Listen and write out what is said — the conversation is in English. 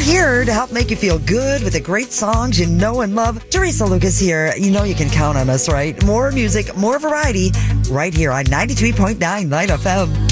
here to help make you feel good with the great songs you know and love. Teresa Lucas here. You know you can count on us, right? More music, more variety, right here on 93.9 Light FM.